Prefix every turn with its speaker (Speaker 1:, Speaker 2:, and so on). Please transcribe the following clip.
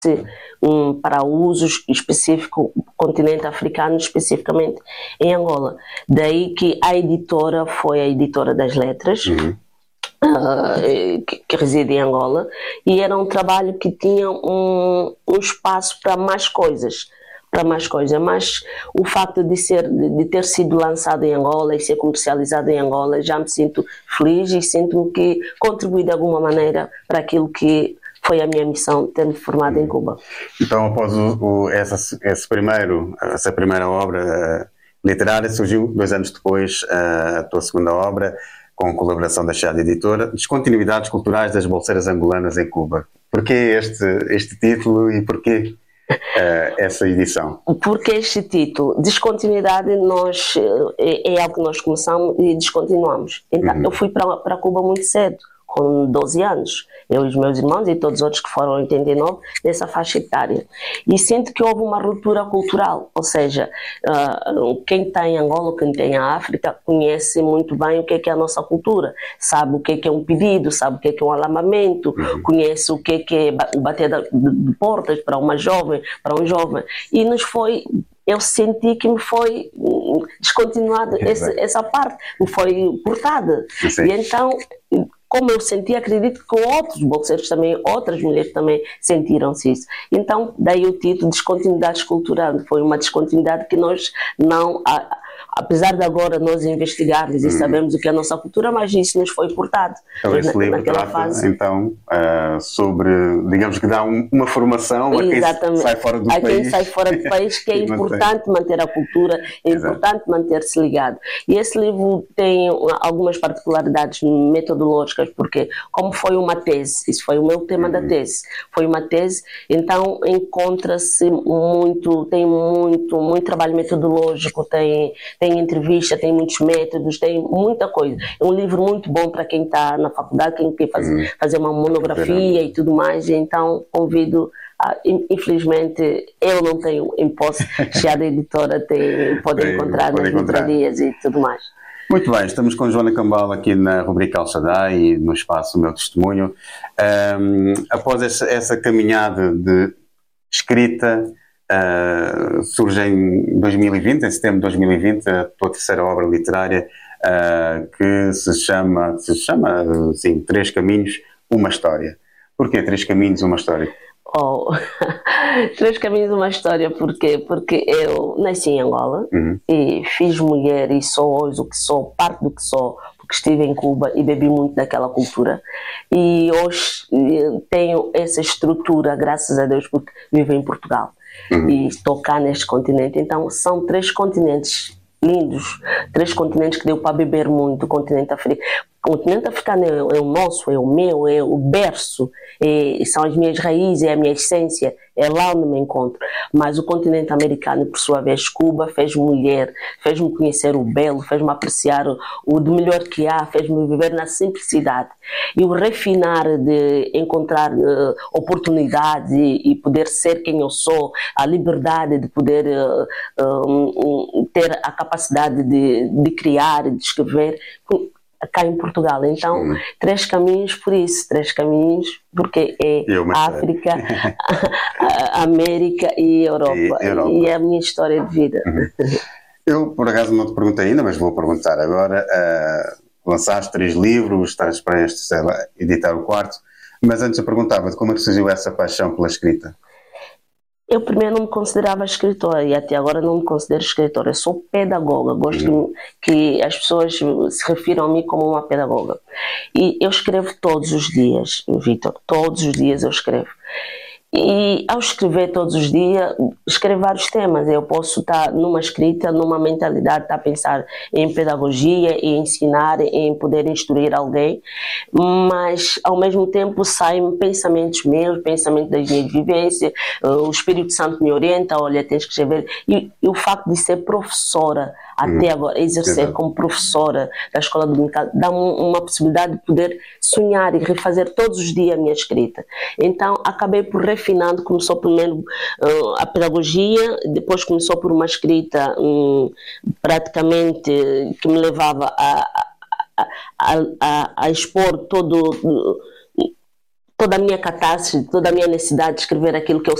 Speaker 1: para usos específicos, continente africano, especificamente em Angola. Daí que a editora foi a editora das letras, que reside em Angola, e era um trabalho que tinha um espaço para mais coisas, mas o facto de ter sido lançado em Angola e ser comercializado em Angola, já me sinto feliz e sinto-me que contribuí de alguma maneira para aquilo que foi a minha missão, ter-me formado em Cuba.
Speaker 2: Então, após essa primeira obra literária, surgiu 2 anos depois a tua segunda obra, com colaboração da Chade Editora, Descontinuidades Culturais das Bolseiras Angolanas em Cuba. Porquê este título e porquê essa edição?
Speaker 1: Porque este título, Descontinuidade, é algo que nós começamos e descontinuamos. Então, eu fui para Cuba muito cedo, com 12 anos. Eu e os meus irmãos e todos os outros que foram em 89, nessa faixa etária. E sinto que houve uma ruptura cultural, ou seja, quem está em Angola, quem tem a África, conhece muito bem o que é a nossa cultura, sabe o que é um pedido, sabe o que é um alamamento, conhece o que é o bater de portas para uma jovem, para um jovem. E eu senti que me foi descontinuada essa parte, me foi cortada.
Speaker 2: Sim.
Speaker 1: E então, como eu senti, acredito que outros bolseiros também, outras mulheres também sentiram-se isso. Então, daí o título Descontinuidades Culturais. Foi uma descontinuidade que nós não... Apesar de agora nós investigarmos e sabemos o que é a nossa cultura, mas isso nos foi cortado.
Speaker 2: Então esse livro trata, então, sobre, digamos que dá uma formação a quem sai fora do país.
Speaker 1: Quem sai fora do país, que é importante manter a cultura, é importante manter-se ligado. E esse livro tem algumas particularidades metodológicas, porque como foi uma tese, isso foi o meu tema da tese, foi uma tese, então encontra-se tem muito trabalho metodológico, tem entrevista, tem muitos métodos, tem muita coisa. É um livro muito bom para quem está na faculdade, quem quer fazer uma monografia e tudo mais. Então, convido. Infelizmente, eu não tenho em posse, já a editora pode encontrar nas livrarias e tudo mais.
Speaker 2: Muito bem, estamos com Joana Cambal aqui na rubrica Al Shaddai e no espaço O Meu Testemunho. Após essa caminhada de escrita, surge em 2020, em setembro de 2020, a tua terceira obra literária, que se chama sim, Três Caminhos, Uma História. Porquê Três Caminhos, Uma História?
Speaker 1: Três Caminhos, Uma História, porquê? Porque eu nasci em Angola e fiz mulher e sou hoje o que sou, parte do que sou, porque estive em Cuba e bebi muito daquela cultura. E hoje tenho essa estrutura, graças a Deus, porque vivo em Portugal. E estou cá neste continente. Então são 3 continentes lindos, 3 continentes que deu para beber muito. O continente africano, o continente africano é o nosso, é o meu, é o berço, são as minhas raízes, é a minha essência, é lá onde me encontro. Mas o continente americano, por sua vez, Cuba, fez-me mulher, fez-me conhecer o belo, fez-me apreciar o de melhor que há, fez-me viver na simplicidade. E o refinar de encontrar oportunidades e poder ser quem eu sou, a liberdade de poder ter a capacidade de criar e de escrever cá em Portugal. Então, 3 caminhos por isso, 3 caminhos porque é África, a América e Europa. E é a minha história de vida.
Speaker 2: Eu, por acaso, não te perguntei ainda, mas vou perguntar agora. Lançaste 3 livros, estás prestes a editar o 4º, mas antes eu perguntava-te como é que surgiu essa paixão pela escrita?
Speaker 1: Eu primeiro não me considerava escritora e até agora não me considero escritora. Eu sou pedagoga, gosto que as pessoas se refiram a mim como uma pedagoga. E eu escrevo todos os dias, Vítor, todos os dias eu escrevo. E ao escrever todos os dias, escrevo vários temas. Eu posso estar numa escrita, numa mentalidade, estar a pensar em pedagogia, em ensinar, em poder instruir alguém, mas ao mesmo tempo saem pensamentos meus, pensamentos das minhas vivências, o Espírito Santo me orienta, olha, tens que escrever. E o facto de ser professora, até agora, exercer como professora da Escola Dominical, dá-me uma possibilidade de poder sonhar e refazer todos os dias a minha escrita. Então, acabei por refinando, começou primeiro a pedagogia, depois começou por uma escrita praticamente que me levava a expor toda a minha catarse, toda a minha necessidade de escrever aquilo que eu